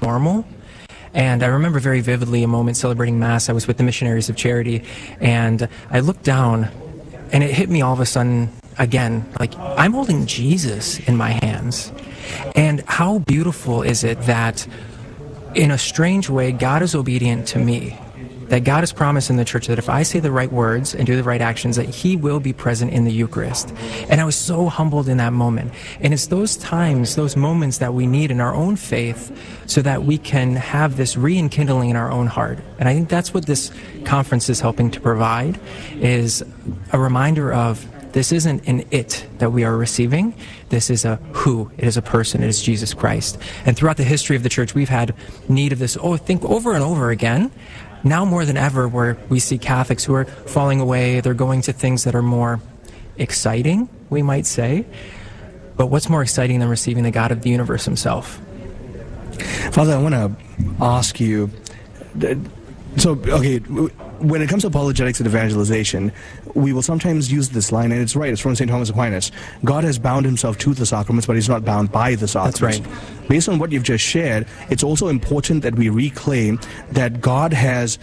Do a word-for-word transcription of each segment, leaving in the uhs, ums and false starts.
normal. And I remember very vividly a moment celebrating Mass. I was with the Missionaries of Charity, and I looked down, and it hit me all of a sudden again, like, I'm holding Jesus in my hands. And how beautiful is it that, in a strange way, God is obedient to me. That God has promised in the church that if I say the right words and do the right actions, that He will be present in the Eucharist. And I was so humbled in that moment. And it's those times, those moments that we need in our own faith so that we can have this re-enkindling in our own heart. And I think that's what this conference is helping to provide, is a reminder of this isn't an it that we are receiving. This is a who. It is a person. It is Jesus Christ. And throughout the history of the church, we've had need of this, oh, I think over and over again. Now more than ever, where we see Catholics who are falling away, they're going to things that are more exciting, we might say. But what's more exciting than receiving the God of the universe Himself? Father, I want to ask you, so, okay, when it comes to apologetics and evangelization, we will sometimes use this line, and it's right, it's from Saint Thomas Aquinas. God has bound Himself to the sacraments, but He's not bound by the sacraments. That's right. Based on what you've just shared, it's also important that we reclaim that God has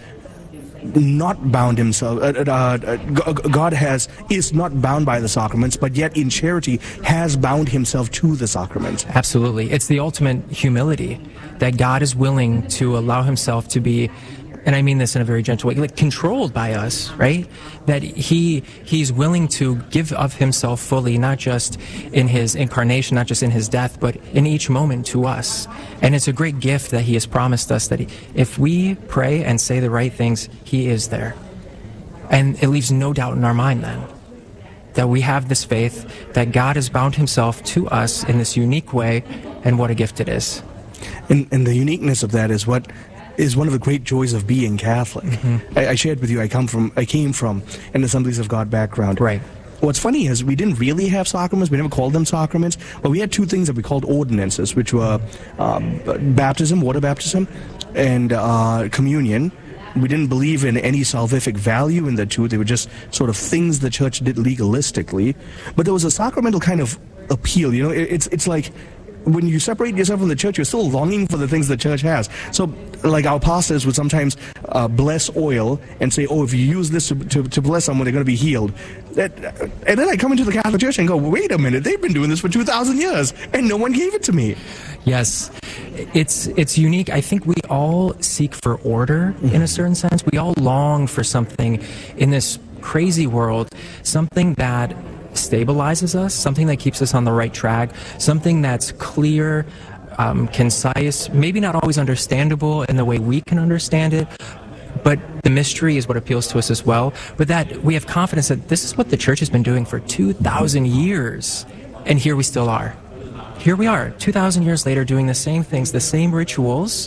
not bound Himself, uh, uh, uh, God has is not bound by the sacraments, but yet in charity has bound Himself to the sacraments. Absolutely. It's the ultimate humility, that God is willing to allow Himself to be, and I mean this in a very gentle way, like controlled by us, right? That he he's willing to give of Himself fully, not just in His incarnation, not just in His death, but in each moment to us. And it's a great gift that He has promised us, that he, if we pray and say the right things, He is there. And it leaves no doubt in our mind then that we have this faith that God has bound Himself to us in this unique way, and what a gift it is. And, and the uniqueness of that is what is one of the great joys of being Catholic. Mm-hmm. I, I shared with you, I come from, I came from an Assemblies of God background. Right. What's funny is we didn't really have sacraments. We never called them sacraments, but we had two things that we called ordinances, which were uh, baptism, water baptism, and uh, communion. We didn't believe in any salvific value in the two. They were just sort of things the church did legalistically. But there was a sacramental kind of appeal. You know, it, it's it's like, when you separate yourself from the church, you're still longing for the things the church has. So, like, our pastors would sometimes uh, bless oil and say, oh, if you use this to, to, to bless someone, they're going to be healed. That, and then I come into the Catholic Church and go, wait a minute, they've been doing this for two thousand years, and no one gave it to me. Yes, it's it's unique. I think we all seek for order, mm-hmm. in a certain sense. We all long for something in this crazy world, something that stabilizes us, something that keeps us on the right track, something that's clear, um, concise, maybe not always understandable in the way we can understand it, but the mystery is what appeals to us as well. But that we have confidence that this is what the church has been doing for two thousand years, and here we still are. Here we are, two thousand years later, doing the same things, the same rituals.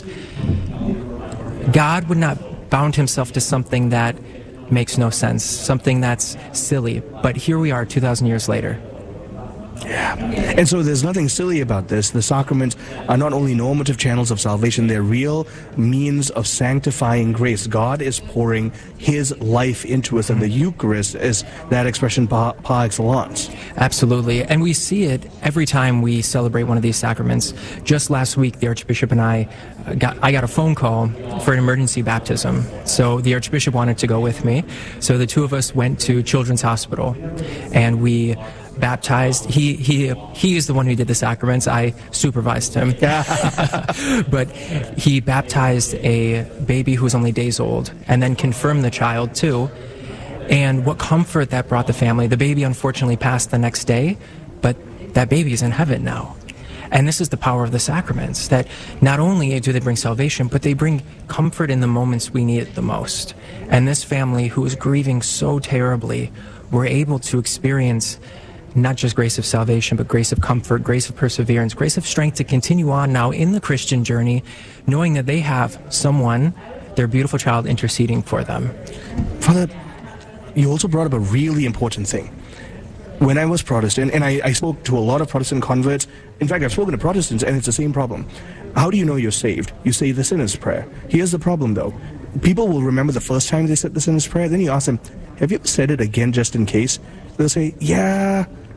God would not bound Himself to something that makes no sense, something that's silly. But here we are two thousand years later. Yeah. And so there's nothing silly about this. The sacraments are not only normative channels of salvation, they're real means of sanctifying grace. God is pouring His life into us, and the Eucharist is that expression par, par excellence. Absolutely. And we see it every time we celebrate one of these sacraments. Just last week, the Archbishop and I got, I got a phone call for an emergency baptism. So the Archbishop wanted to go with me. So the two of us went to Children's Hospital, and we baptized. He he he is the one who did the sacraments. I supervised him. But he baptized a baby who was only days old, and then confirmed the child too. And what comfort that brought the family. The baby unfortunately passed the next day, but that baby is in heaven now. And this is the power of the sacraments, that not only do they bring salvation, but they bring comfort in the moments we need it the most. And this family, who was grieving so terribly, were able to experience not just grace of salvation, but grace of comfort, grace of perseverance, grace of strength to continue on now in the Christian journey, knowing that they have someone, their beautiful child, interceding for them. Father, you also brought up a really important thing. When I was Protestant, and I, I spoke to a lot of Protestant converts, in fact, I've spoken to Protestants, and it's the same problem. How do you know you're saved? You say the sinner's prayer. Here's the problem, though. People will remember the first time they said the sinner's prayer, then you ask them, have you ever said it again just in case? They'll say, yeah,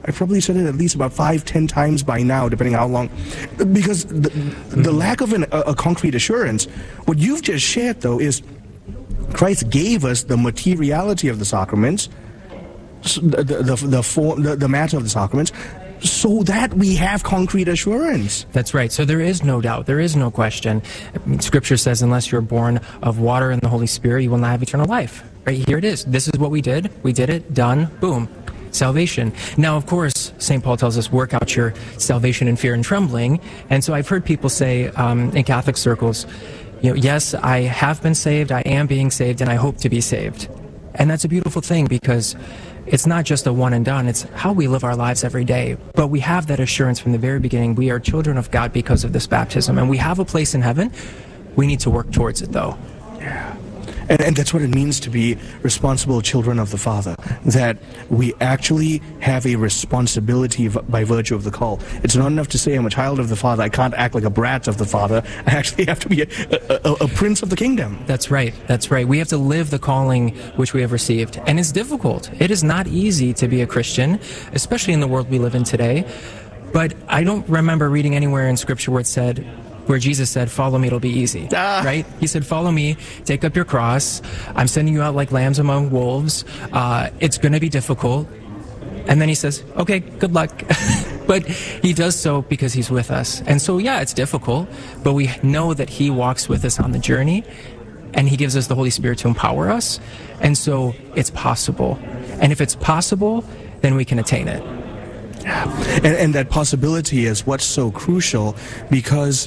I've probably said it at least about five, ten times by now, depending how long. Because the, the lack of an, a, a concrete assurance, what you've just shared, though, is Christ gave us the materiality of the sacraments, the, the, the, the, form, the, the matter of the sacraments, so that we have concrete assurance. That's right. So there is no doubt. There is no question. Scripture says, unless you're born of water and the Holy Spirit, you will not have eternal life. Right? Here it is. This is what we did. We did it. Done. Boom. Salvation. Now, of course, Saint Paul tells us, work out your salvation in fear and trembling. And so I've heard people say um, in Catholic circles, you know, yes, I have been saved, I am being saved, and I hope to be saved. And that's a beautiful thing, because it's not just a one and done, it's how we live our lives every day. But we have that assurance from the very beginning. We are children of God because of this baptism, and we have a place in heaven. We need to work towards it, though. Yeah. And, and that's what it means to be responsible children of the Father, that we actually have a responsibility v- by virtue of the call. It's not enough to say I'm a child of the Father. I can't act like a brat of the Father. I actually have to be a, a, a prince of the kingdom. That's right. That's right. We have to live the calling which we have received. And it's difficult. It is not easy to be a Christian, especially in the world we live in today. But I don't remember reading anywhere in Scripture where it said, where Jesus said, follow me, it'll be easy, ah. right? He said, follow me, take up your cross. I'm sending you out like lambs among wolves. Uh, it's going to be difficult. And then he says, okay, good luck. But he does so because he's with us. And so, yeah, it's difficult, but we know that he walks with us on the journey, and he gives us the Holy Spirit to empower us. And so it's possible. And if it's possible, then we can attain it. And, and that possibility is what's so crucial, because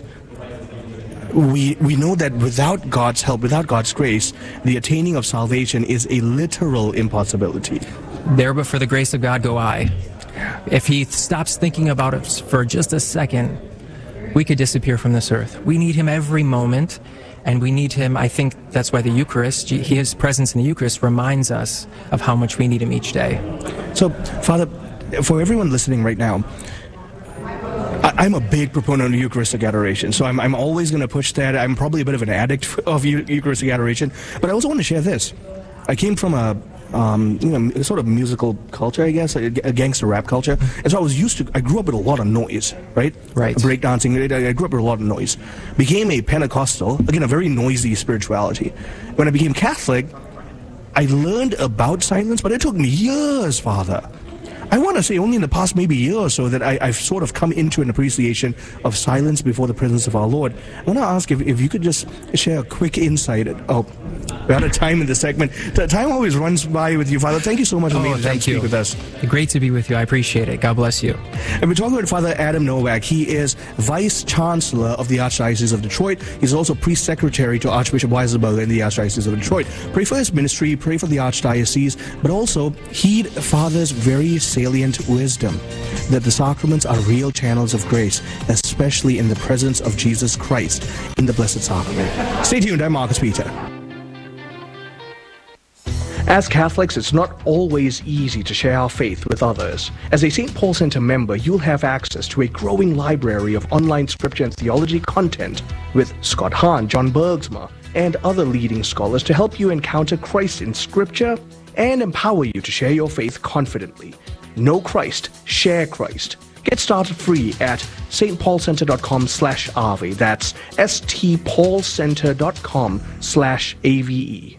we we know that without God's help, without God's grace, the attaining of salvation is a literal impossibility. There but for the grace of God go I. If he stops thinking about us for just a second, we could disappear from this earth. We need him every moment, and we need him. I think that's why the Eucharist, his presence in the Eucharist, reminds us of how much we need him each day. So, Father, for everyone listening right now, I'm a big proponent of Eucharistic adoration, so I'm, I'm always going to push that. I'm probably a bit of an addict of Eucharistic adoration, but I also want to share this. I came from a um, you know, sort of musical culture, I guess, a, a gangster rap culture, and so I was used to, I grew up with a lot of noise, right? Right. Breakdancing, I grew up with a lot of noise. Became a Pentecostal, again, a very noisy spirituality. When I became Catholic, I learned about silence, but it took me years, Father. I want to say only in the past maybe year or so that I, I've sort of come into an appreciation of silence before the presence of our Lord. I want to ask if, if you could just share a quick insight. Oh, we're out of time in this segment. The time always runs by with you, Father. Thank you so much for oh, being here to speak with us. Great to be with you. I appreciate it. God bless you. And we're talking with Father Adam Nowak. He is Vice Chancellor of the Archdiocese of Detroit. He's also Priest Secretary to Archbishop Weiselberger in the Archdiocese of Detroit. Pray for his ministry, pray for the Archdiocese, but also heed Father's very salient wisdom that the sacraments are real channels of grace, especially in the presence of Jesus Christ in the Blessed Sacrament. Stay tuned. I'm Marcus Peter. As Catholics, it's not always easy to share our faith with others. As a Saint Paul Center member, you'll have access to a growing library of online scripture and theology content with Scott Hahn, John Bergsma, and other leading scholars to help you encounter Christ in Scripture and empower you to share your faith confidently. Know Christ, share Christ. Get started free at stpaulcenter.com slash Ave. That's stpaulcenter.com slash A-V-E.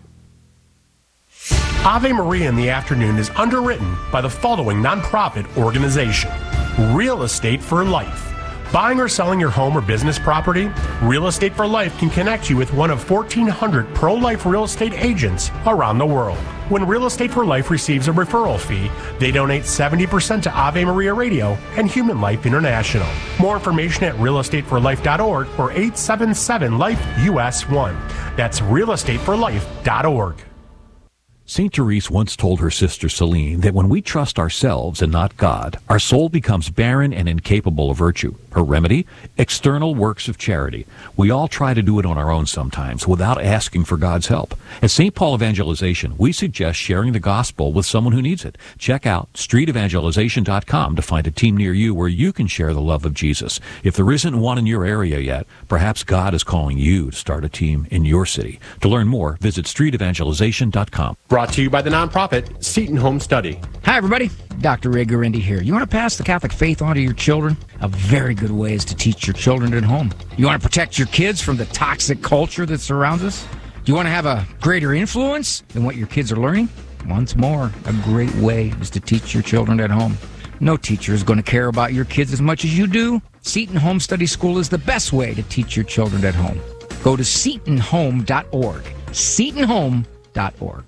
Ave Maria in the Afternoon is underwritten by the following nonprofit organization: Real Estate for Life. Buying or selling your home or business property? Real Estate for Life can connect you with one of fourteen hundred pro-life real estate agents around the world. When Real Estate for Life receives a referral fee, they donate seventy percent to Ave Maria Radio and Human Life International. More information at real estate for life dot org or eight seven seven life U S one. That's real estate for life dot org. Saint Therese once told her sister Celine that when we trust ourselves and not God, our soul becomes barren and incapable of virtue. Her remedy? External works of charity. We all try to do it on our own sometimes without asking for God's help. At Saint Paul Evangelization, we suggest sharing the gospel with someone who needs it. Check out street evangelization dot com to find a team near you where you can share the love of Jesus. If there isn't one in your area yet, perhaps God is calling you to start a team in your city. To learn more, visit street evangelization dot com. Brought to you by the nonprofit Seton Home Study. Hi, everybody. Doctor Ray Garendi here. You want to pass the Catholic faith on to your children? A very good way is to teach your children at home. You want to protect your kids from the toxic culture that surrounds us? Do you want to have a greater influence than what your kids are learning? Once more, a great way is to teach your children at home. No teacher is going to care about your kids as much as you do. Seton Home Study School is the best way to teach your children at home. Go to seton home dot org. seton home dot org.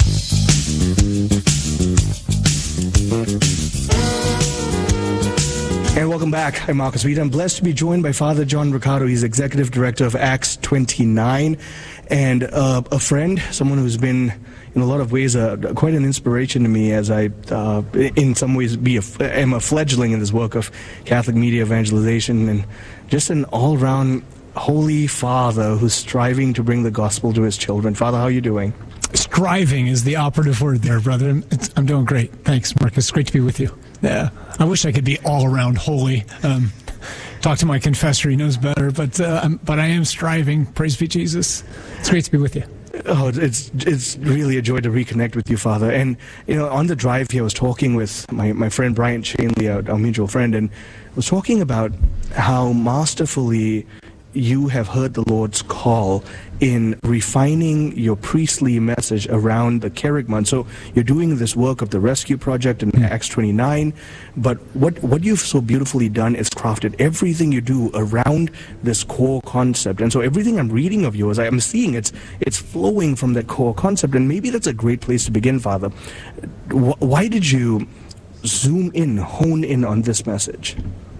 And welcome back. I'm Marcus Vita. I'm blessed to be joined by Father John Riccardo. He's Executive Director of Acts twenty-nine, and uh, a friend, someone who's been, in a lot of ways, uh, quite an inspiration to me as I, uh, in some ways, be a, am a fledgling in this work of Catholic media evangelization, and just an all-round holy father who's striving to bring the gospel to his children. Father, how are you doing? Striving is the operative word there, brother. I'm, it's, I'm doing great. Thanks, Marcus. It's great to be with you. Yeah, I wish I could be all around holy. Um, talk to my confessor; he knows better. But uh, I'm, but I am striving. Praise be Jesus. It's great to be with you. Oh, it's it's really a joy to reconnect with you, Father. And you know, on the drive here, I was talking with my, my friend Brian Shanley, our, our mutual friend, and was talking about how masterfully you have heard the Lord's call in refining your priestly message around the Kerygma. So you're doing this work of the Rescue Project in Acts twenty-nine, but what, what you've so beautifully done is crafted everything you do around this core concept. And so everything I'm reading of yours, I'm seeing it's, it's flowing from that core concept, and maybe that's a great place to begin, Father. Why did you zoom in, hone in on this message?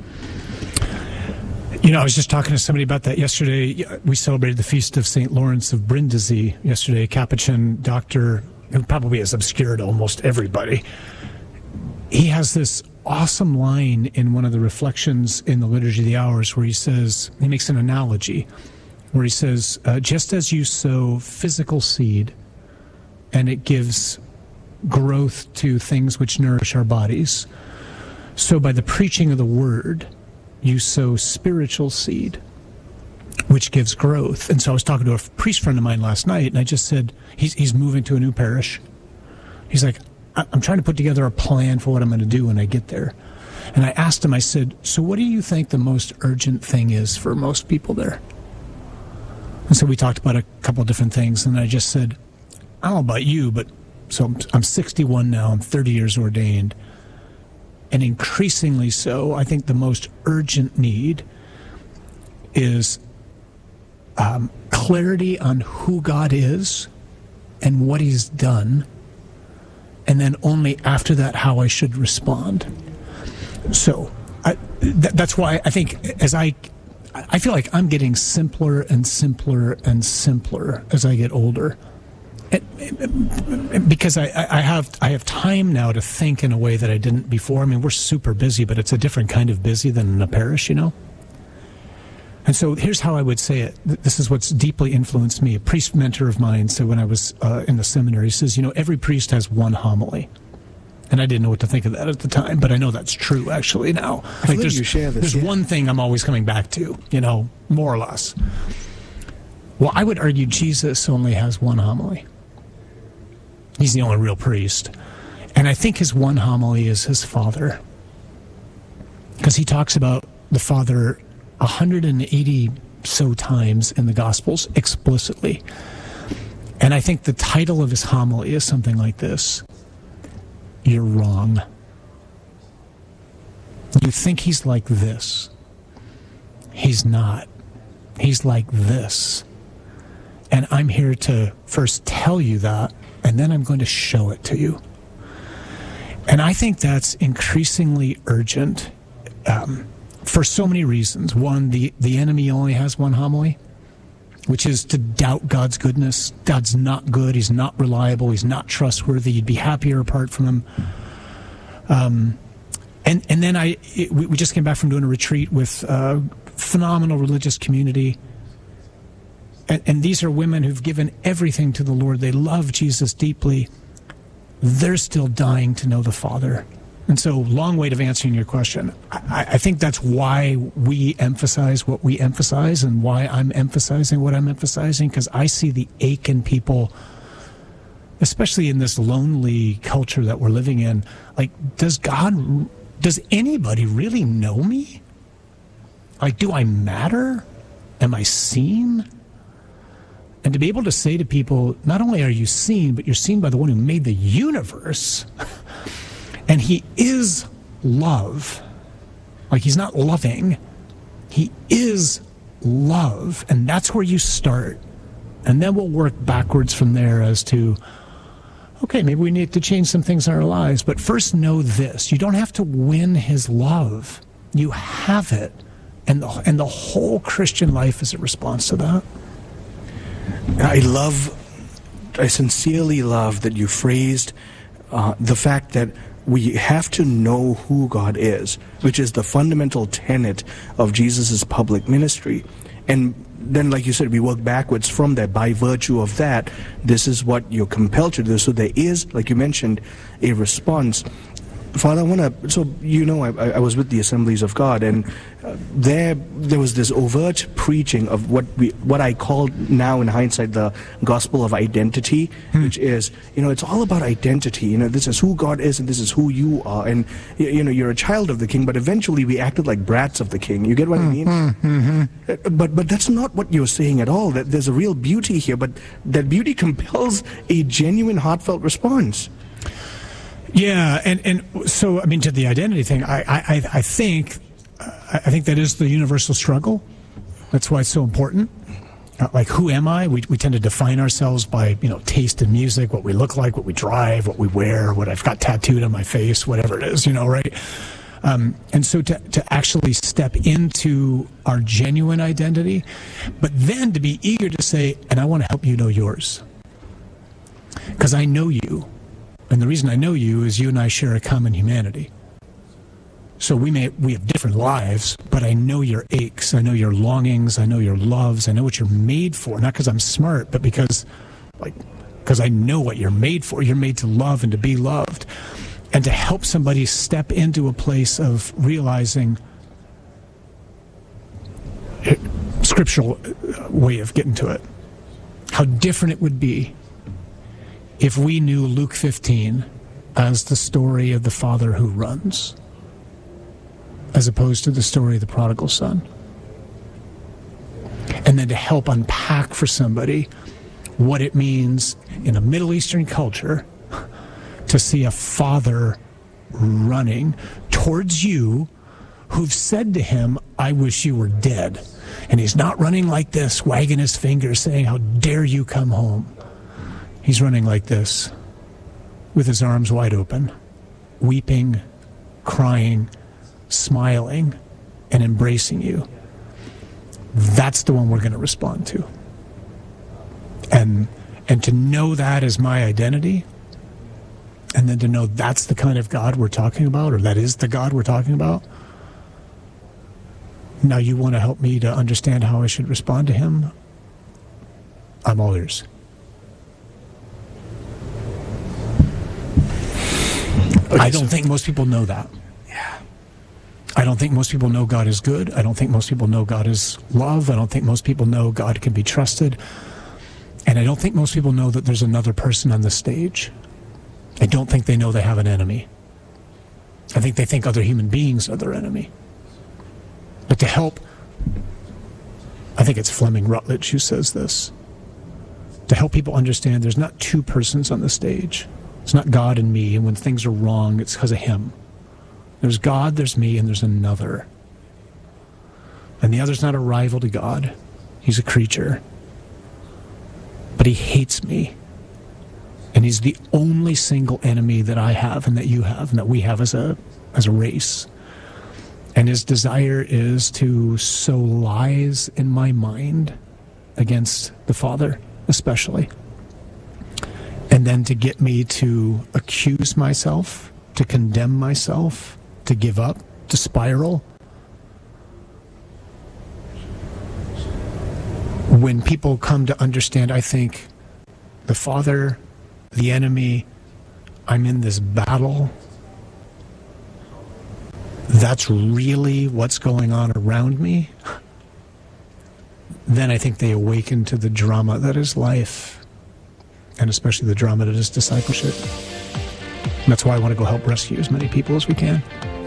You know, I was just talking to somebody about that yesterday. We celebrated the feast of Saint Lawrence of Brindisi yesterday, a Capuchin doctor who probably has obscured almost everybody. He has this awesome line in one of the reflections in the Liturgy of the Hours where he says, he makes an analogy, where he says, uh, just as you sow physical seed and it gives growth to things which nourish our bodies, so by the preaching of the word, you sow spiritual seed, which gives growth. And so I was talking to a priest friend of mine last night, and I just said, he's, he's moving to a new parish. He's like, I'm trying to put together a plan for what I'm going to do when I get there. And I asked him, I said, so what do you think the most urgent thing is for most people there? And so we talked about a couple of different things, and I just said, I don't know about you, but so I'm, I'm sixty-one now, I'm thirty years ordained. And increasingly so, I think the most urgent need is um, clarity on who God is and what he's done, and then only after that how I should respond. So I, th- that's why I think as I, I feel like I'm getting simpler and simpler and simpler as I get older. It, because I, I have I have time now to think in a way that I didn't before. I mean, we're super busy, but it's a different kind of busy than in a parish, you know? And so here's how I would say it. This is what's deeply influenced me. A priest mentor of mine said when I was uh, in the seminary, he says, you know, every priest has one homily. And I didn't know what to think of that at the time, but I know that's true actually now. I like there's, you share this, there's yeah. one thing I'm always coming back to, you know, more or less. Well, I would argue Jesus only has one homily. He's the only real priest. And I think his one homily is his Father. Because he talks about the Father one hundred eighty so times in the Gospels explicitly. And I think the title of his homily is something like this: You're wrong. You think he's like this. He's not. He's like this. And I'm here to first tell you that, and then I'm going to show it to you. And I think that's increasingly urgent um, for so many reasons. One, the, the enemy only has one homily, which is to doubt God's goodness. God's not good. He's not reliable. He's not trustworthy. You'd be happier apart from him. Um, and, and then I it, we, we just came back from doing a retreat with a phenomenal religious community. And, and these are women who've given everything to the Lord. They love Jesus deeply. They're still dying to know the Father. And so, long way of answering your question. I, I think that's why we emphasize what we emphasize and why I'm emphasizing what I'm emphasizing, because I see the ache in people especially in this lonely culture that we're living in. Like, does God, does anybody really know me? Like, do I matter? Am I seen? And to be able to say to people, not only are you seen, but you're seen by the one who made the universe. And he is love. Like, he's not loving. He is love. And that's where you start. And then we'll work backwards from there as to, okay, maybe we need to change some things in our lives. But first know this. You don't have to win his love. You have it. And the, and the whole Christian life is a response to that. I love, I sincerely love that you phrased uh, the fact that we have to know who God is, which is the fundamental tenet of Jesus' public ministry. And then, like you said, we work backwards from that. By virtue of that, this is what you're compelled to do. So there is, like you mentioned, a response. Father, I want to, so you know, I, I was with the Assemblies of God, and uh, there there was this overt preaching of what we, what I call now in hindsight the gospel of identity, hmm. which is, you know, it's all about identity. You know, this is who God is and this is who you are. And, you, you know, you're a child of the King, but eventually we acted like brats of the King. You get what mm-hmm. I mean? Mm-hmm. But, but that's not what you're saying at all. That there's a real beauty here, but that beauty compels a genuine, heartfelt response. Yeah, and, and so, I mean, to the identity thing, I, I, I think I think that is the universal struggle. That's why it's so important. Uh, like, who am I? We, we tend to define ourselves by, you know, taste in music, what we look like, what we drive, what we wear, what I've got tattooed on my face, whatever it is, you know, right? Um, and so to, to actually step into our genuine identity, but then to be eager to say, and I want to help you know yours. Because I know you. And the reason I know you is you and I share a common humanity. So we may we have different lives, but I know your aches, I know your longings, I know your loves, I know what you're made for. Not because I'm smart, but because, like, because I know what you're made for. You're made to love and to be loved, and to help somebody step into a place of realizing. Scriptural way of getting to it. How different it would be if we knew Luke fifteen as the story of the father who runs, as opposed to the story of the prodigal son. And then to help unpack for somebody what it means in a Middle Eastern culture to see a father running towards you who've said to him, I wish you were dead. And he's not running like this, wagging his finger, saying, how dare you come home. He's running like this, with his arms wide open, weeping, crying, smiling, and embracing you. That's the one we're going to respond to. And and to know that as my identity, and then to know that's the kind of God we're talking about, or that is the God we're talking about. Now you want to help me to understand how I should respond to him? I'm all ears. Okay, I don't so, think most people know that. Yeah. I don't think most people know God is good. I don't think most people know God is love. I don't think most people know God can be trusted. And I don't think most people know that there's another person on the stage. I don't think they know they have an enemy. I think they think other human beings are their enemy. But to help, I think it's Fleming Rutledge who says this, to help people understand there's not two persons on the stage. It's not God and me, and when things are wrong, it's because of him. There's God, there's me, and there's another. And the other's not a rival to God. He's a creature. But he hates me. And he's the only single enemy that I have and that you have and that we have as a as a race. And his desire is to sow lies in my mind against the Father, especially. And then to get me to accuse myself, to condemn myself, to give up, to spiral. When people come to understand, I think, the Father, the enemy, I'm in this battle, that's really what's going on around me, then I think they awaken to the drama that is life. and especially the drama that is discipleship. And that's why I want to go help rescue as many people as we can.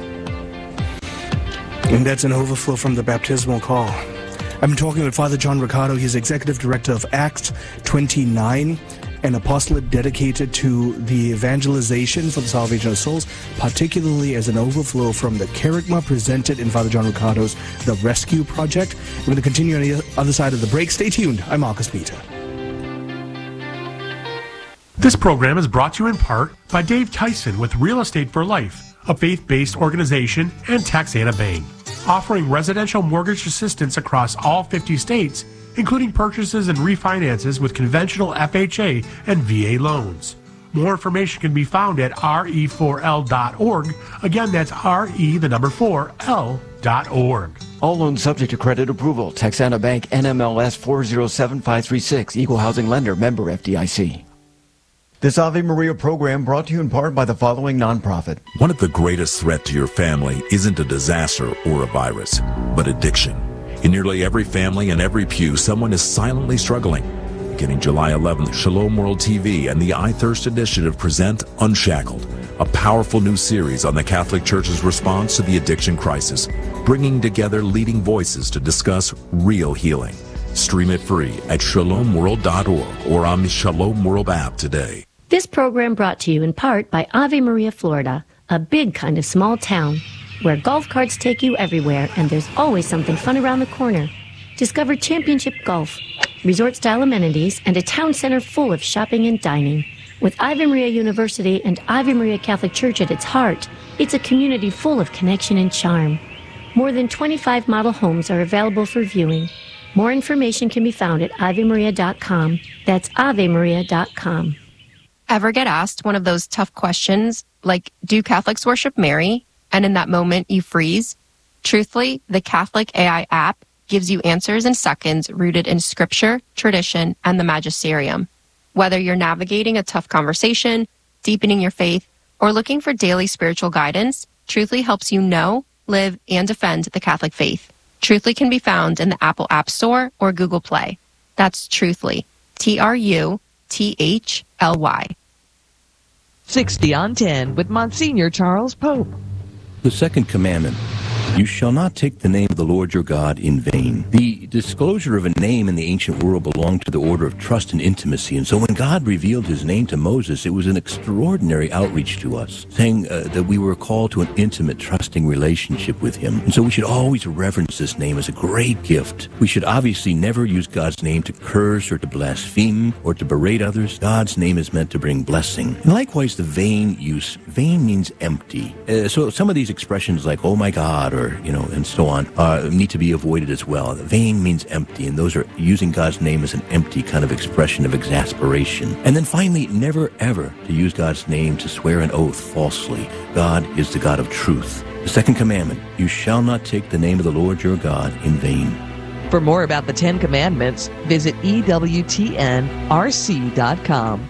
And that's an overflow from the baptismal call. I've been talking with Father John Riccardo. He's Executive Director of Acts twenty-nine, an apostolate dedicated to the evangelization for the salvation of souls, particularly as an overflow from the kerygma presented in Father John Riccardo's The Rescue Project. We're going to continue on the other side of the break. Stay tuned. I'm Marcus Peter. This program is brought to you in part by Dave Tyson with Real Estate for Life, a faith-based organization, and Texana Bank, offering residential mortgage assistance across all fifty states, including purchases and refinances with conventional F H A and V A loans. More information can be found at R E four L dot org. Again, that's R E, the number four, L dot org. All loans subject to credit approval. Texana Bank, N M L S four zero seven five three six, Equal Housing Lender, member F D I C. This Ave Maria program brought to you in part by the following nonprofit. One of the greatest threats to your family isn't a disaster or a virus, but addiction. In nearly every family and every pew, someone is silently struggling. Beginning July eleventh, Shalom World T V and the I Thirst Initiative present Unshackled, a powerful new series on the Catholic Church's response to the addiction crisis, bringing together leading voices to discuss real healing. Stream it free at shalom world dot org or on the Shalom World app today. This program brought to you in part by Ave Maria, Florida, a big kind of small town where golf carts take you everywhere and there's always something fun around the corner. Discover championship golf, resort-style amenities, and a town center full of shopping and dining. With Ave Maria University and Ave Maria Catholic Church at its heart, it's a community full of connection and charm. More than twenty-five model homes are available for viewing. More information can be found at ave maria dot com. That's ave maria dot com. Ever get asked one of those tough questions, like, do Catholics worship Mary? And in that moment, you freeze? Truthfully, the Catholic A I app gives you answers in seconds rooted in scripture, tradition, and the magisterium. Whether you're navigating a tough conversation, deepening your faith, or looking for daily spiritual guidance, Truthfully helps you know, live, and defend the Catholic faith. Truthfully can be found in the Apple App Store or Google Play. That's Truthfully, T R U T H L Y. sixty on ten with Monsignor Charles Pope. The second commandment, you shall not take the name of the Lord your God in vain. The disclosure of a name in the ancient world belonged to the order of trust and intimacy, and so when God revealed his name to Moses, it was an extraordinary outreach to us, saying uh, that we were called to an intimate, trusting relationship with him. And so we should always reverence this name as a great gift. We should obviously never use God's name to curse or to blaspheme or to berate others. God's name is meant to bring blessing. And likewise, the vain use. Vain means empty. Uh, so some of these expressions like, oh my God, or, you know, and so on, uh, need to be avoided as well. Vain means empty, and those are using God's name as an empty kind of expression of exasperation. And then finally, never ever to use God's name to swear an oath falsely. God is the God of truth. The second commandment, you shall not take the name of the Lord your God in vain. For more about the Ten Commandments, visit E W T N R C dot com.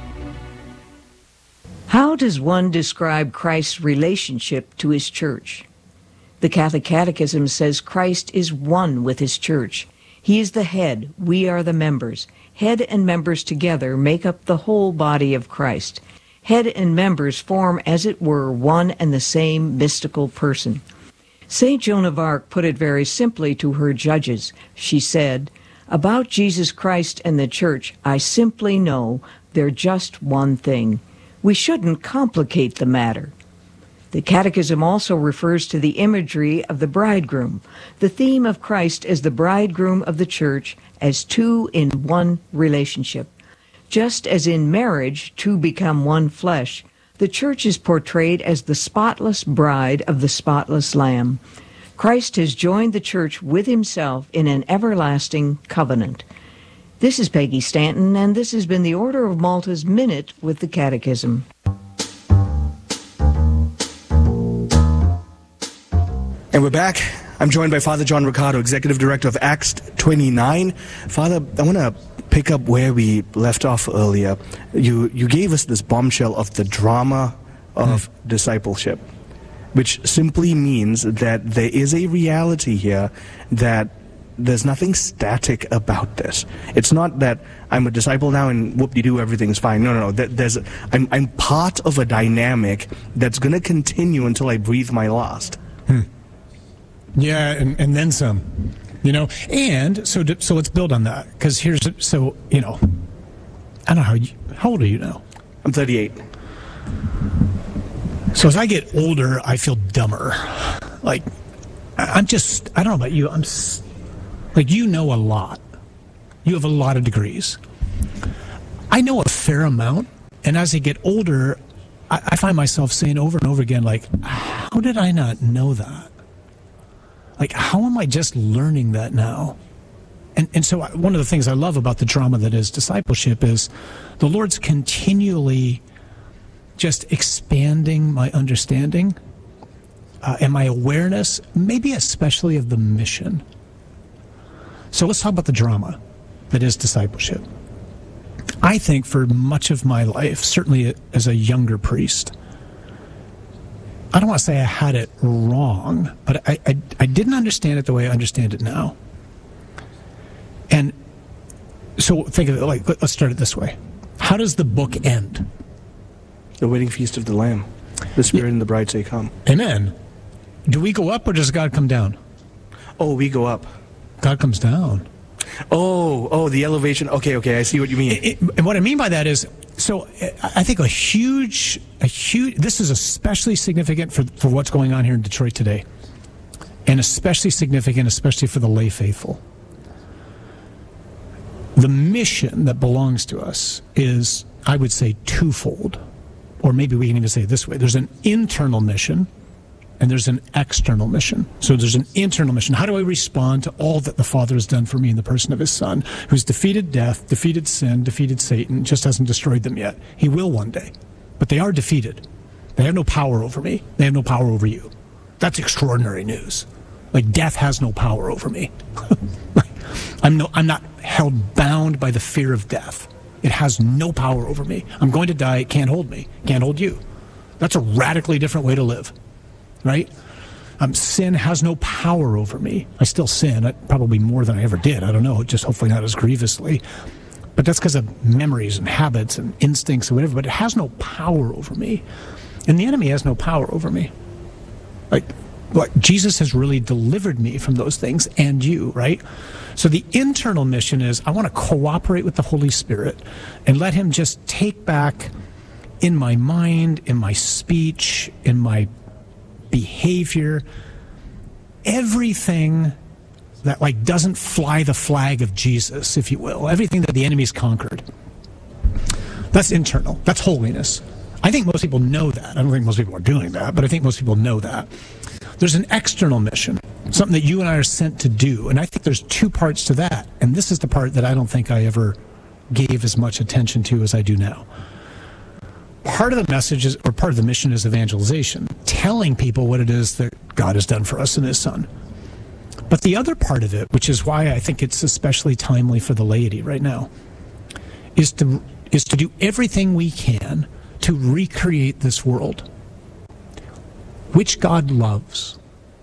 How does one describe Christ's relationship to his church? The Catholic Catechism says Christ is one with his church. He is the head, we are the members. Head and members together make up the whole body of Christ. Head and members form, as it were, one and the same mystical person. Saint Joan of Arc put it very simply to her judges. She said, about Jesus Christ and the church, I simply know they're just one thing. We shouldn't complicate the matter. The Catechism also refers to the imagery of the bridegroom, the theme of Christ as the bridegroom of the church, as two in one relationship. Just as in marriage, two become one flesh, the church is portrayed as the spotless bride of the spotless Lamb. Christ has joined the church with himself in an everlasting covenant. This is Peggy Stanton, and this has been the Order of Malta's Minute with the Catechism. And we're back. I'm joined by Father John Riccardo, Executive Director of Acts twenty-nine. Father, I want to pick up where we left off earlier. You you gave us this bombshell of the drama of mm. discipleship, which simply means that there is a reality here that there's nothing static about this. It's not that I'm a disciple now and whoop-de-doo, everything's fine. No, no, no. There's, I'm, I'm part of a dynamic that's going to continue until I breathe my last. Hmm. Yeah, and, and then some. You know, and so so let's build on that, because here's, so, you know, I don't know, how, you, how old are you now? I'm thirty-eight. So as I get older, I feel dumber. Like, I'm just, I don't know about you, I'm, like, you know a lot. You have a lot of degrees. I know a fair amount, and as I get older, I, I find myself saying over and over again, like, how did I not know that? Like, how am I just learning that now? And and so one of the things I love about the drama that is discipleship is the Lord's continually just expanding my understanding uh, and my awareness, maybe especially of the mission. So let's talk about the drama that is discipleship. I think for much of my life, certainly as a younger priest, I don't want to say I had it wrong, but I, I, I didn't understand it the way I understand it now. And so think of it like, let's start it this way. How does the book end? The wedding feast of the Lamb. The Spirit yeah. and the bride say, come. Amen. Do we go up or does God come down? Oh, we go up. God comes down. Oh, oh, the elevation. Okay, okay, I see what you mean. It, it, and what I mean by that is, so I think a huge, a huge, this is especially significant for, for what's going on here in Detroit today. And especially significant, especially for the lay faithful. The mission that belongs to us is, I would say, twofold. Or maybe we can even say it this way. There's an internal mission, and there's an external mission. So there's an internal mission. How do I respond to all that the Father has done for me in the person of his Son, who's defeated death, defeated sin, defeated Satan, just hasn't destroyed them yet. He will one day. But they are defeated. They have no power over me. They have no power over you. That's extraordinary news. Like, death has no power over me. I'm, no, I'm not held bound by the fear of death. It has no power over me. I'm going to die. It can't hold me. It can't hold you. That's a radically different way to live. Right? Um, sin has no power over me. I still sin, I, probably more than I ever did. I don't know, just hopefully not as grievously. But that's because of memories and habits and instincts and whatever. But it has no power over me. And the enemy has no power over me. Like, like Jesus has really delivered me from those things, and you, right? So the internal mission is I want to cooperate with the Holy Spirit and let him just take back in my mind, in my speech, in my behavior, everything that like doesn't fly the flag of Jesus, if you will, everything that the enemy's conquered. That's internal. That's holiness. I think most people know that. I don't think most people are doing that, but I think most people know that. There's an external mission, something that you and I are sent to do, and I think there's two parts to that, and this is the part that I don't think I ever gave as much attention to as I do now. Part of the message is, or part of the mission is evangelization, telling people what it is that God has done for us in his Son. But the other part of it, which is why I think it's especially timely for the laity right now, is to is to do everything we can to recreate this world, which God loves.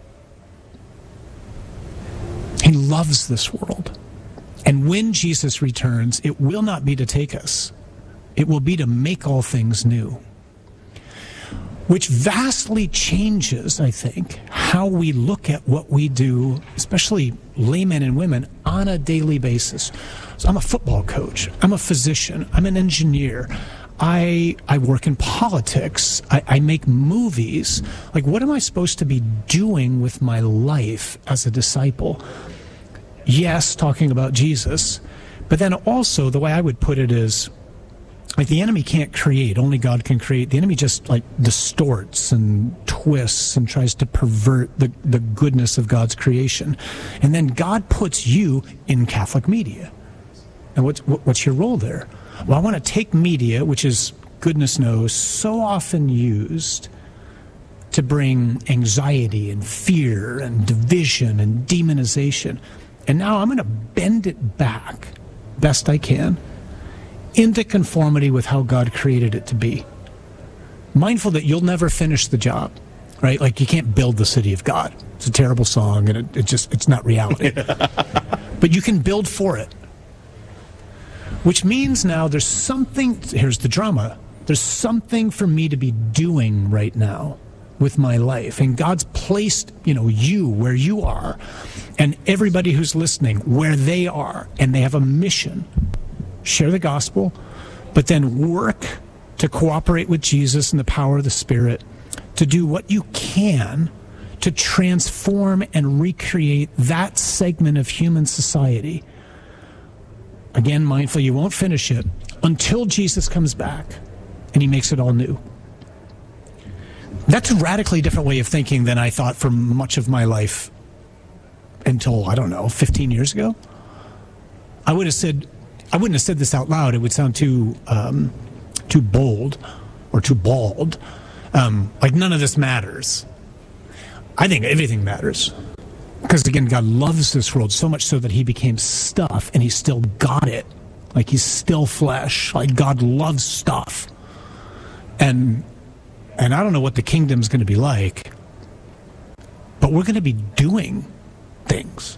He loves this world. And when Jesus returns, it will not be to take us. It will be to make all things new, which vastly changes, I think, how we look at what we do, especially laymen and women, on a daily basis. So I'm a football coach. I'm a physician. I'm an engineer. I I work in politics. I, I make movies. Like, what am I supposed to be doing with my life as a disciple? Yes, talking about Jesus, but then also the way I would put it is, like, the enemy can't create, only God can create. The enemy just like distorts and twists and tries to pervert the, the goodness of God's creation. And then God puts you in Catholic media. And what's, what's your role there? Well, I want to take media, which is, goodness knows, so often used to bring anxiety and fear and division and demonization. And now I'm going to bend it back best I can into conformity with how God created it to be. Mindful that you'll never finish the job, right? Like, you can't build the city of God. It's a terrible song, and it, it just, it's not reality. But you can build for it. Which means now there's something, here's the drama, there's something for me to be doing right now with my life. And God's placed, you know, you where you are, and everybody who's listening where they are, and they have a mission. Share the gospel, but then work to cooperate with Jesus and the power of the Spirit to do what you can to transform and recreate that segment of human society. Again, mindful, you won't finish it until Jesus comes back and he makes it all new. That's a radically different way of thinking than I thought for much of my life until, I don't know, fifteen years ago. I would have said, I wouldn't have said this out loud. It would sound too, um, too bold or too bald. Um, like none of this matters. I think everything matters. Because, again, God loves this world so much so that he became stuff, and he still got it. Like, he's still flesh. Like, God loves stuff. And and I don't know what the kingdom's going to be like, but we're going to be doing things.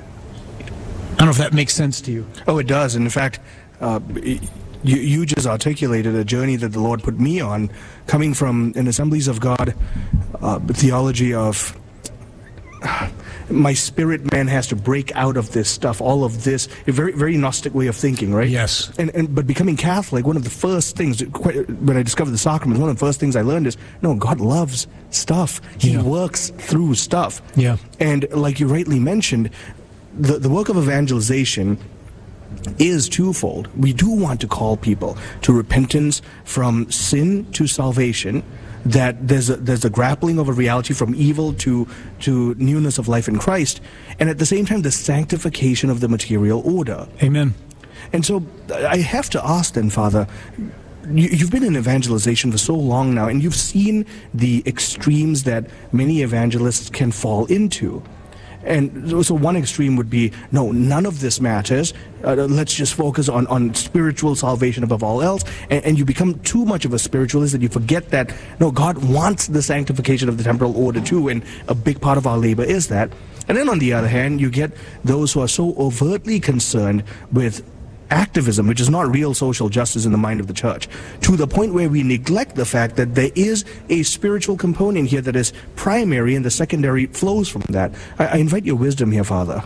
I don't know if that makes sense to you. Oh, it does. And in fact, uh, you, you just articulated a journey that the Lord put me on, coming from an Assemblies of God uh, theology of... Uh, my spirit man has to break out of this stuff, all of this, a very, very Gnostic way of thinking, right? Yes. And, and but becoming Catholic, one of the first things, when I discovered the sacraments, one of the first things I learned is, no, God loves stuff. He yeah. works through stuff. Yeah. And like you rightly mentioned, the, the work of evangelization is twofold. We do want to call people to repentance from sin to salvation, that there's a, there's a grappling of a reality from evil to to newness of life in Christ, and at the same time the sanctification of the material order. Amen. And so I have to ask then, Father, you, you've been in evangelization for so long now, and you've seen the extremes that many evangelists can fall into. And so one extreme would be, no, none of this matters. Uh, let's just focus on, on spiritual salvation above all else. And, and you become too much of a spiritualist that you forget that, no, God wants the sanctification of the temporal order too, and a big part of our labor is that. And then on the other hand, you get those who are so overtly concerned with activism, which is not real social justice in the mind of the church, to the point where we neglect the fact that there is a spiritual component here that is primary and the secondary flows from that. I, I invite your wisdom here, Father.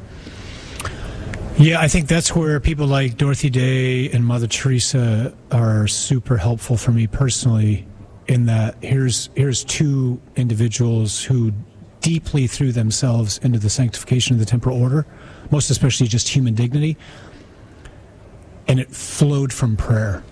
Yeah, I think that's where people like Dorothy Day and Mother Teresa are super helpful for me personally, in that here's here's two individuals who deeply threw themselves into the sanctification of the temporal order, most especially just human dignity. And it flowed from prayer.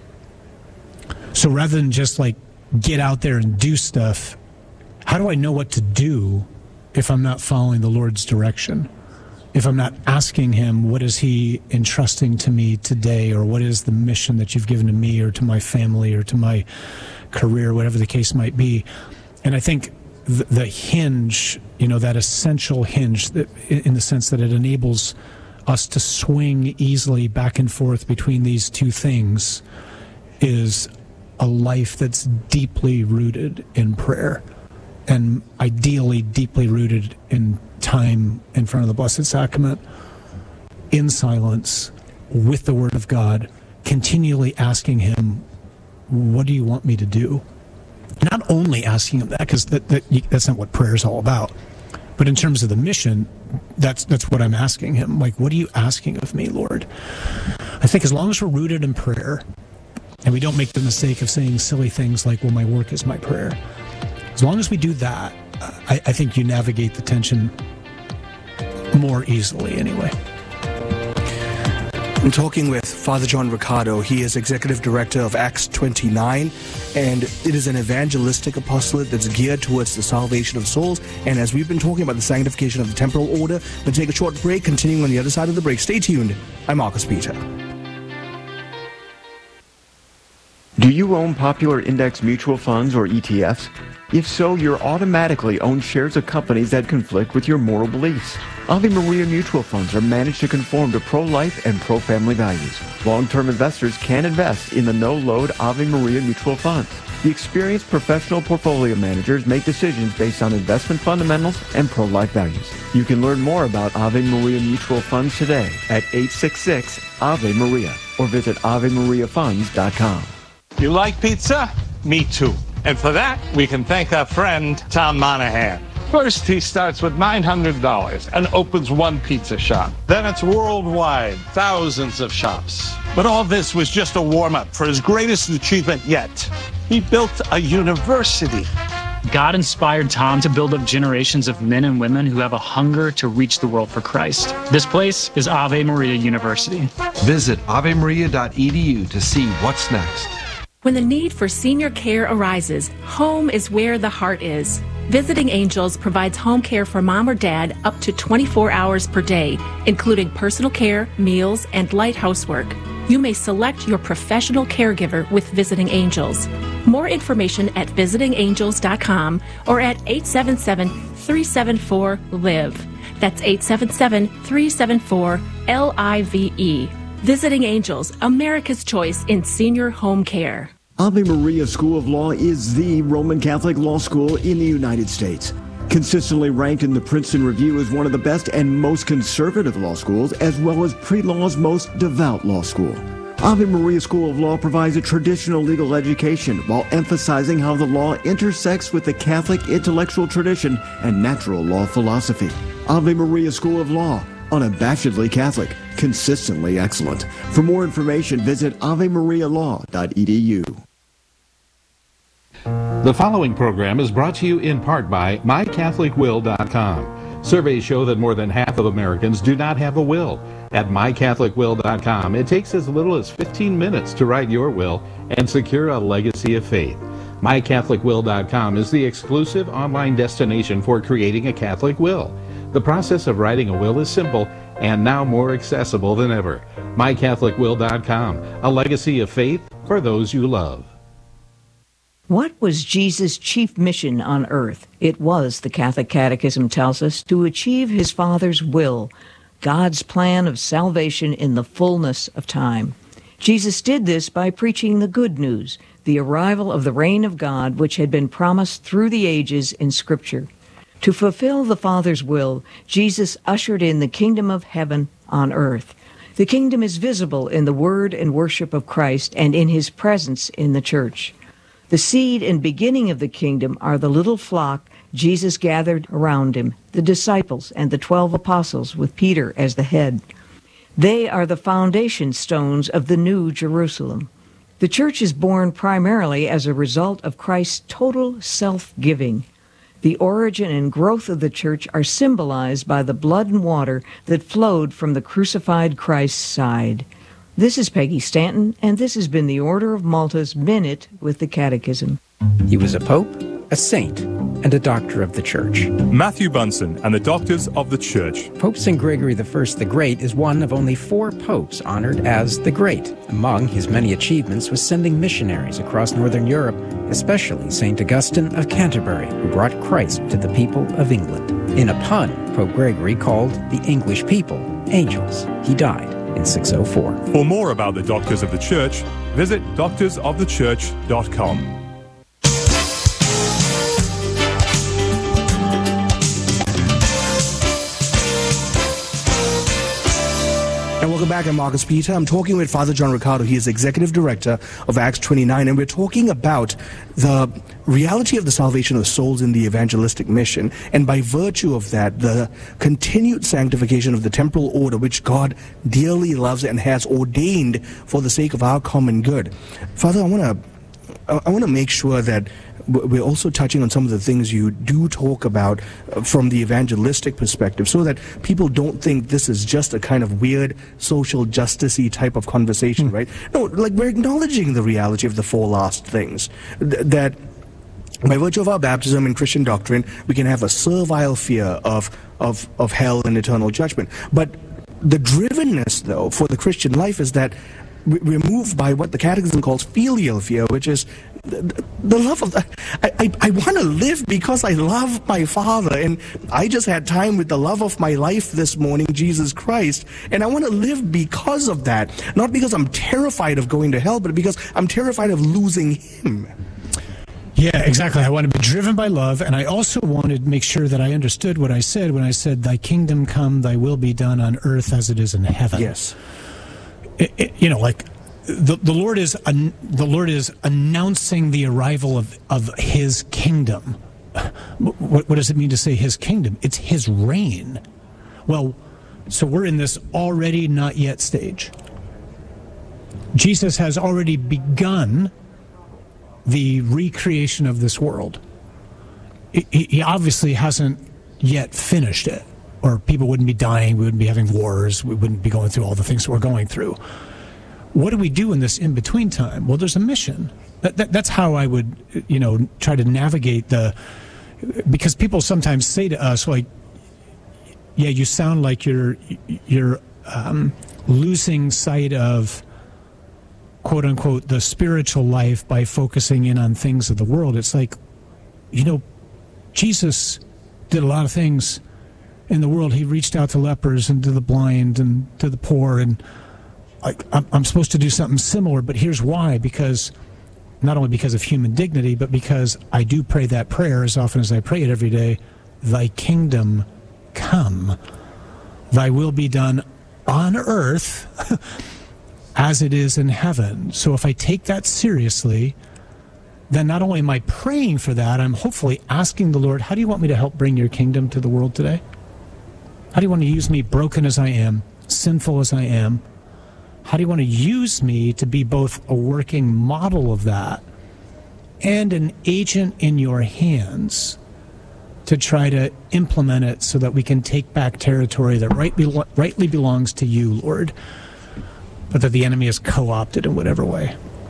So rather than just like get out there and do stuff, how do I know what to do if I'm not following the Lord's direction? If I'm not asking him, what is he entrusting to me today? Or what is the mission that you've given to me or to my family or to my career, whatever the case might be? And I think the, the hinge, you know, that essential hinge that, in the sense that it enables us to swing easily back and forth between these two things, is a life that's deeply rooted in prayer, and ideally deeply rooted in time in front of the Blessed Sacrament, in silence, with the Word of God, continually asking him, what do you want me to do? Not only asking him that, because that, that, that's not what prayer is all about, but in terms of the mission, that's that's what I'm asking him. Like, what are you asking of me, Lord? I think as long as we're rooted in prayer, and we don't make the mistake of saying silly things like, well, my work is my prayer. As long as we do that, I, I think you navigate the tension more easily anyway. I'm talking with Father John Riccardo. He is Executive Director of Acts twenty-nine, and it is an evangelistic apostolate that's geared towards the salvation of souls. And as we've been talking about the sanctification of the temporal order, we'll take a short break, continuing on the other side of the break. Stay tuned. I'm Marcus Peter. Do you own popular index mutual funds or E T Fs? If so, you're automatically own shares of companies that conflict with your moral beliefs. Ave Maria mutual funds are managed to conform to pro-life and pro-family values. Long-term investors can invest in the no-load Ave Maria mutual funds. The experienced professional portfolio managers make decisions based on investment fundamentals and pro-life values. You can learn more about Ave Maria mutual funds today at eight six six Ave Maria or visit ave maria funds dot com. You like pizza? Me too. And for that, we can thank our friend, Tom Monahan. First, he starts with nine hundred dollars and opens one pizza shop. Then it's worldwide, thousands of shops. But all this was just a warm-up for his greatest achievement yet. He built a university. God inspired Tom to build up generations of men and women who have a hunger to reach the world for Christ. This place is Ave Maria University. Visit ave maria dot e d u to see what's next. When the need for senior care arises, home is where the heart is. Visiting Angels provides home care for mom or dad up to twenty-four hours per day, including personal care, meals, and light housework. You may select your professional caregiver with Visiting Angels. More information at visiting angels dot com or at eight seven seven, three seven four, L I V E. That's eight seven seven, three seven four, L I V E. Visiting Angels, America's choice in senior home care. Ave Maria School of Law is the Roman Catholic law school in the United States. Consistently ranked in the Princeton Review as one of the best and most conservative law schools, as well as pre-law's most devout law school. Ave Maria School of Law provides a traditional legal education while emphasizing how the law intersects with the Catholic intellectual tradition and natural law philosophy. Ave Maria School of Law, unabashedly Catholic, consistently excellent. For more information, visit ave maria law dot e d u. The following program is brought to you in part by my catholic will dot com. Surveys show that more than half of Americans do not have a will. At my catholic will dot com, it takes as little as fifteen minutes to write your will and secure a legacy of faith. my catholic will dot com is the exclusive online destination for creating a Catholic will. The process of writing a will is simple and now more accessible than ever. my catholic will dot com, a legacy of faith for those you love. What was Jesus' chief mission on earth? It was, the Catholic Catechism tells us, to achieve his Father's will, God's plan of salvation in the fullness of time. Jesus did this by preaching the good news, the arrival of the reign of God, which had been promised through the ages in Scripture. To fulfill the Father's will, Jesus ushered in the kingdom of heaven on earth. The kingdom is visible in the word and worship of Christ and in his presence in the church. The seed and beginning of the kingdom are the little flock Jesus gathered around him, the disciples and the twelve apostles with Peter as the head. They are the foundation stones of the new Jerusalem. The church is born primarily as a result of Christ's total self-giving. The origin and growth of the church are symbolized by the blood and water that flowed from the crucified Christ's side. This is Peggy Stanton, and this has been the Order of Malta's Minute with the Catechism. He was a pope, a saint, and a doctor of the Church. Matthew Bunson and the Doctors of the Church. Pope Saint Gregory the First the Great is one of only four popes honored as the Great. Among his many achievements was sending missionaries across northern Europe, especially Saint Augustine of Canterbury, who brought Christ to the people of England. In a pun, Pope Gregory called the English people angels. He died in six oh four. For more about the Doctors of the Church, visit doctors of the church dot com. And welcome back. I'm Marcus Peter. I'm talking with Father John Riccardo. He is Executive Director of Acts twenty-nine, and we're talking about the reality of the salvation of souls in the evangelistic mission, and by virtue of that, the continued sanctification of the temporal order, which God dearly loves and has ordained for the sake of our common good. Father, I want to I want to make sure that we're also touching on some of the things you do talk about from the evangelistic perspective, so that people don't think this is just a kind of weird social justice-y type of conversation, mm. right? No, like, we're acknowledging the reality of the four last things. Th- that by virtue of our baptism and Christian doctrine, we can have a servile fear of, of, of hell and eternal judgment. But the drivenness, though, for the Christian life is that we- we're moved by what the Catechism calls filial fear, which is the, the love of the, I, I, I want to live because I love my Father, and I just had time with the love of my life this morning, Jesus Christ, and I want to live because of that, not because I'm terrified of going to hell, but because I'm terrified of losing Him. Yeah, exactly. I want to be driven by love, and I also wanted to make sure that I understood what I said when I said, "Thy kingdom come, thy will be done on earth as it is in heaven." Yes. It, it, you know, like the the Lord is an, the Lord is announcing the arrival of of His kingdom. What, what does it mean to say His kingdom? It's His reign. Well, so we're in this already not yet stage. Jesus has already begun the recreation of this world. He, he obviously hasn't yet finished it, or people wouldn't be dying, we wouldn't be having wars, we wouldn't be going through all the things that we're going through. What do we do in this in-between time? Well, there's a mission. That, that, that's how I would, you know, try to navigate the, because people sometimes say to us, like, yeah, you sound like you're, you're um, losing sight of, quote unquote, the spiritual life by focusing in on things of the world. It's like, you know, Jesus did a lot of things in the world. He reached out to lepers and to the blind and to the poor, and I, I'm, I'm supposed to do something similar, but here's why. Because, not only because of human dignity, but because I do pray that prayer as often as I pray it every day, thy kingdom come, thy will be done on earth as it is in heaven. So if I take that seriously, then not only am I praying for that, I'm hopefully asking the Lord, how do you want me to help bring your kingdom to the world today? How do you want to use me, broken as I am, sinful as I am? How do you want to use me to be both a working model of that and an agent in your hands to try to implement it so that we can take back territory that right be- rightly belongs to you, Lord, but that the enemy has co-opted in whatever way?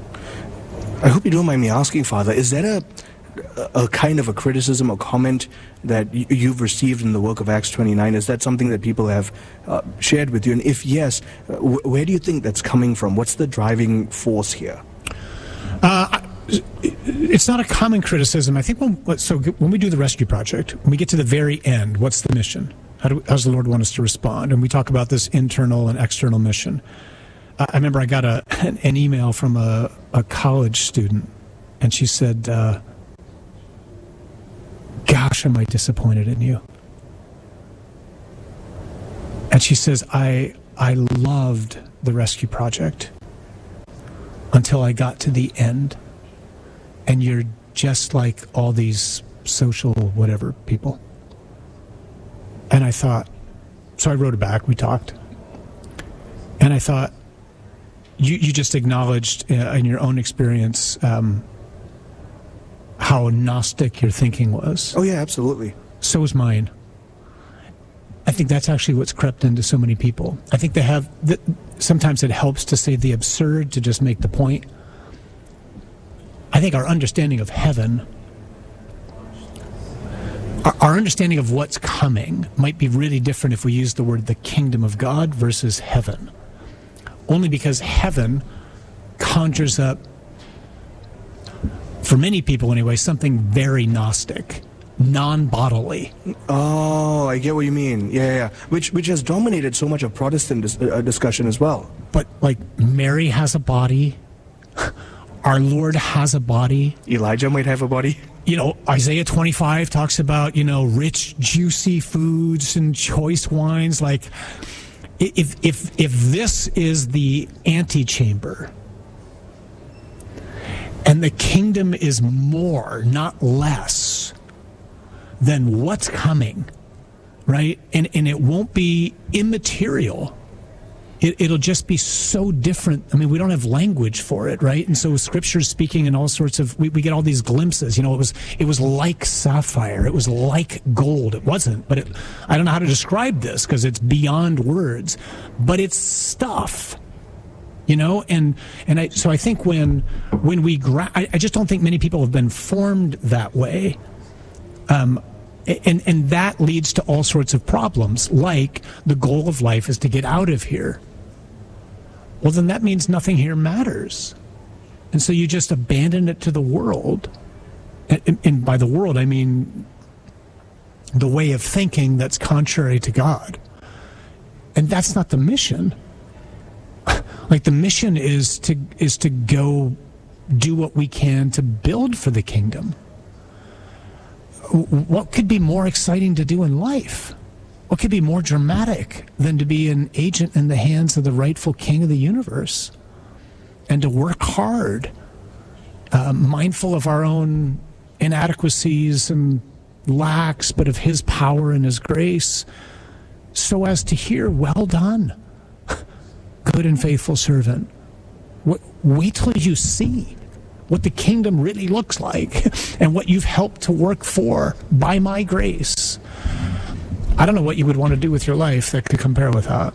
I hope you don't mind me asking, Father, is that a a kind of a criticism or comment that y- you've received in the work of Acts twenty-nine? Is that something that people have uh, shared with you? And if yes, uh, wh- where do you think that's coming from? What's the driving force here? Uh, it's not a common criticism. I think when, so when we do the rescue project, when we get to the very end, what's the mission? How, do, how does the Lord want us to respond? And we talk about this internal and external mission. I remember I got a, an email from a, a college student, and she said, uh, gosh, am I disappointed in you? And she says, I I loved the rescue project until I got to the end, and you're just like all these social whatever people. And I thought, so I wrote it back, we talked, and I thought, You, you just acknowledged uh, in your own experience um, how Gnostic your thinking was. Oh, yeah, absolutely. So was mine. I think that's actually what's crept into so many people. I think they have, th- sometimes it helps to say the absurd to just make the point. I think our understanding of heaven, our, our understanding of what's coming might be really different if we use the word the kingdom of God versus heaven. Only because heaven conjures up, for many people anyway, something very Gnostic, non-bodily. Oh, I get what you mean. Yeah, yeah. Which which has dominated so much of Protestant dis- uh, discussion as well. But like Mary has a body, our Lord has a body. Elijah might have a body. You know, Isaiah twenty-five talks about, you know, rich, juicy foods and choice wines. Like, If if if this is the antechamber, and the kingdom is more, not less, than what's coming, right? And and it won't be immaterial. It, it'll just be so different. I mean, we don't have language for it, right? And so Scripture's speaking in all sorts of, we, we get all these glimpses. You know, it was it was like sapphire. It was like gold. It wasn't, but it, I don't know how to describe this because it's beyond words. But it's stuff, you know. And and I so I think when when we gra- I, I just don't think many people have been formed that way. Um, and and that leads to all sorts of problems. Like the goal of life is to get out of here. well, then that means nothing here matters. And so you just abandon it to the world. And, and by the world, I mean the way of thinking that's contrary to God. And that's not the mission. Like, the mission is to is to go do what we can to build for the kingdom. What could be more exciting to do in life? What could be more dramatic than to be an agent in the hands of the rightful king of the universe and to work hard, uh, mindful of our own inadequacies and lacks, but of his power and his grace, so as to hear, well done, good and faithful servant. Wait till you see what the kingdom really looks like and what you've helped to work for by my grace. I don't know what you would want to do with your life that could compare with that.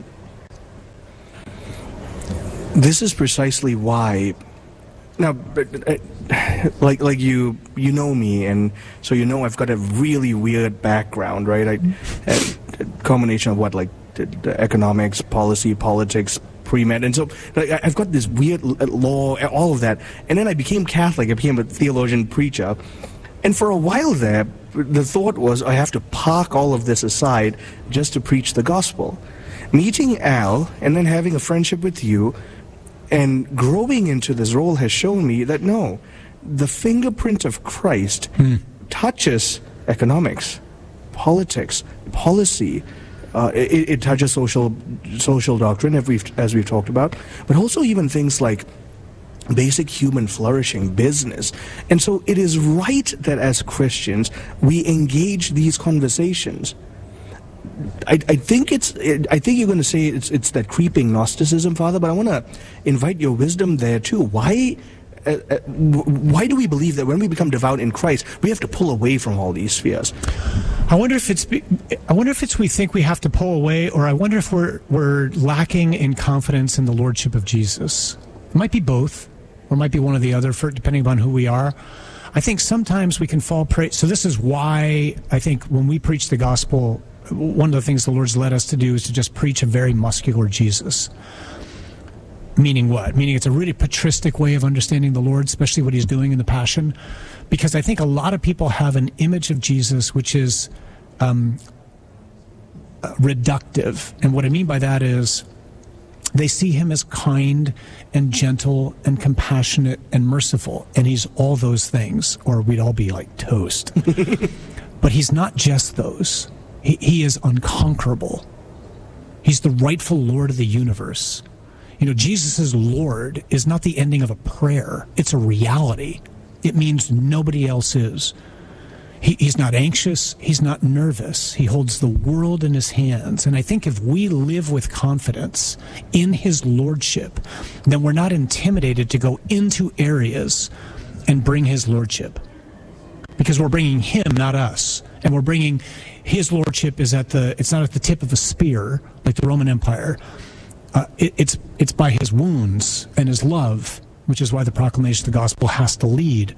This is precisely why. Now, like like you you know me, and so you know I've got a really weird background, right? I, a combination of what, like the, the economics, policy, politics, pre-med, and so like, I've got this weird law, all of that, and then I became Catholic. I became a theologian, preacher, and for a while there, the thought was I have to park all of this aside just to preach the gospel. Meeting Al and then having a friendship with you and growing into this role has shown me that no, the fingerprint of Christ mm. touches economics, politics, policy. Uh, it, it touches social social doctrine, as we've, as we've talked about, but also even things like basic human flourishing, business. And so it is right that as Christians, we engage these conversations. I, I think it's. I think you're going to say it's it's that creeping Gnosticism, Father. But I want to invite your wisdom there too. Why, uh, uh, why do we believe that when we become devout in Christ, we have to pull away from all these spheres? I wonder if it's. I wonder if it's we think we have to pull away, or I wonder if we're we're lacking in confidence in the lordship of Jesus. It might be both, or it might be one or the other, for depending upon who we are. I think sometimes we can fall prey. So this is why I think when we preach the gospel, one of the things the Lord's led us to do is to just preach a very muscular Jesus. Meaning what? Meaning it's a really patristic way of understanding the Lord, especially what he's doing in the Passion. Because I think a lot of people have an image of Jesus which is um, reductive. And what I mean by that is they see him as kind and gentle and compassionate and merciful. And he's all those things, or we'd all be like toast. But he's not just those. He, he is unconquerable. He's the rightful Lord of the universe. You know, Jesus' Lord is not the ending of a prayer. It's a reality. It means nobody else is. He, he's not anxious. He's not nervous. He holds the world in his hands. And I think if we live with confidence in his lordship, then we're not intimidated to go into areas and bring his lordship. Because we're bringing him, not us. And we're bringing his lordship is at the, it's not at the tip of a spear like the Roman Empire. Uh, it, it's it's by his wounds and his love, which is why the proclamation of the gospel has to lead.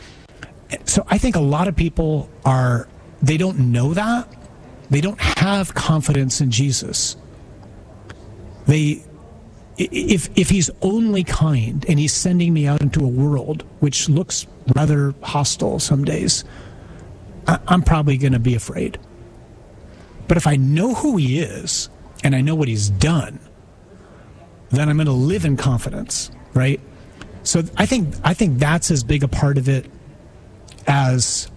So I think a lot of people are, they don't know that. They don't have confidence in Jesus. They, if if he's only kind and he's sending me out into a world which looks rather hostile some days, I, I'm probably going to be afraid. But if I know who he is and I know what he's done, then I'm going to live in confidence, right? So I think I think that's as big a part of it as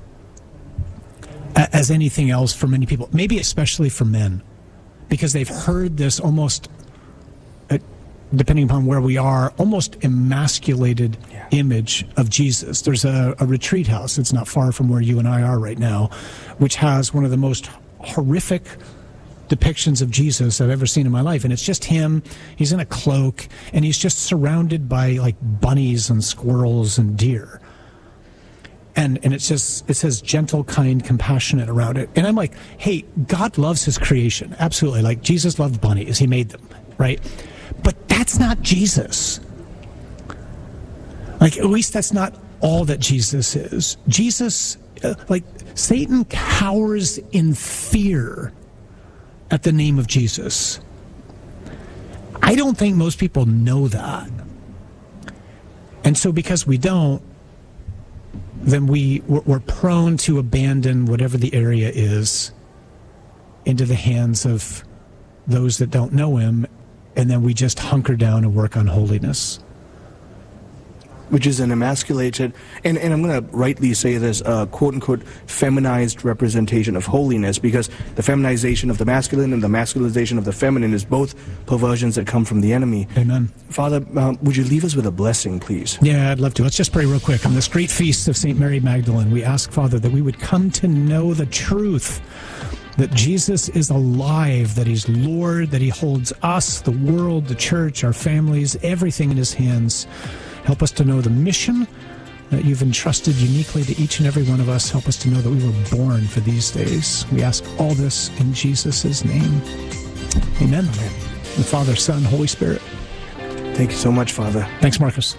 as anything else for many people, maybe especially for men, because they've heard this almost, uh, depending upon where we are, almost emasculated yeah. image of Jesus. There's a, a retreat house, it's not far from where you and I are right now, which has one of the most horrific depictions of Jesus I've ever seen in my life. And it's just him, he's in a cloak, and he's just surrounded by like bunnies and squirrels and deer. And and it's just, it says gentle, kind, compassionate around it. And I'm like, hey, God loves his creation. Absolutely. Like Jesus loved bunnies. He made them, right? But that's not Jesus. Like, at least that's not all that Jesus is. Jesus, uh, like, Satan cowers in fear at the name of Jesus. I I don't think most people know that. And so because we don't, then we, we're, we're prone to abandon whatever the area is into the hands of those that don't know him, and then we just hunker down and work on holiness. Which is an emasculated, and, and I'm going to rightly say this, uh, quote-unquote, feminized representation of holiness, because the feminization of the masculine and the masculinization of the feminine is both perversions that come from the enemy. Amen. Father, uh, would you leave us with a blessing, please? Yeah, I'd love to. Let's just pray real quick. On this great feast of Saint Mary Magdalene, we ask, Father, that we would come to know the truth, that Jesus is alive, that he's Lord, that he holds us, the world, the church, our families, everything in his hands. Help us to know the mission that you've entrusted uniquely to each and every one of us. Help us to know that we were born for these days. We ask all this in Jesus' name. Amen. The Father, Son, Holy Spirit. Thank you so much, Father. Thanks, Marcus.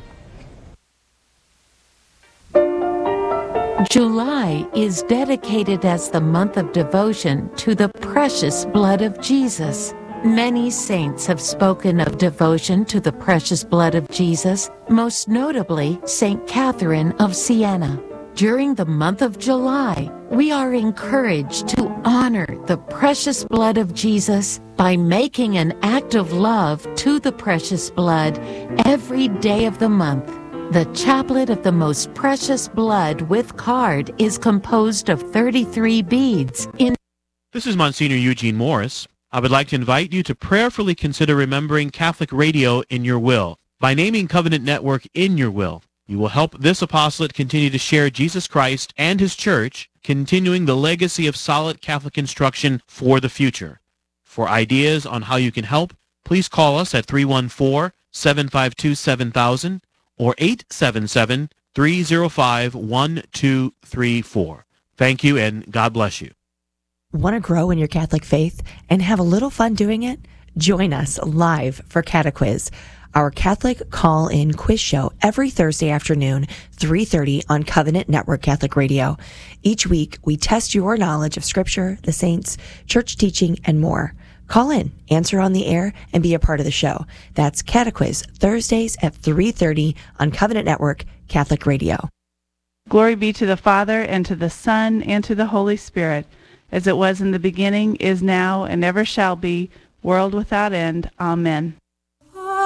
July is dedicated as the month of devotion to the precious blood of Jesus. Many saints have spoken of devotion to the precious blood of Jesus, most notably Saint Catherine of Siena. During the month of July, we are encouraged to honor the precious blood of Jesus by making an act of love to the precious blood every day of the month. The Chaplet of the Most Precious Blood with card is composed of thirty-three beads. In This is Monsignor Eugene Morris. I would like to invite you to prayerfully consider remembering Catholic Radio in your will. By naming Covenant Network in your will, you will help this apostolate continue to share Jesus Christ and his church, continuing the legacy of solid Catholic instruction for the future. For ideas on how you can help, please call us at three one four, seven five two, seven thousand or eight seven seven, three zero five, one two three four. Thank you, and God bless you. Want to grow in your Catholic faith and have a little fun doing it? Join us live for Catequiz, our Catholic call-in quiz show every Thursday afternoon, three thirty on Covenant Network Catholic Radio. Each week, we test your knowledge of Scripture, the saints, church teaching, and more. Call in, answer on the air, and be a part of the show. That's Catequiz, Thursdays at three thirty on Covenant Network Catholic Radio. Glory be to the Father, and to the Son, and to the Holy Spirit, as it was in the beginning, is now, and ever shall be, world without end. Amen.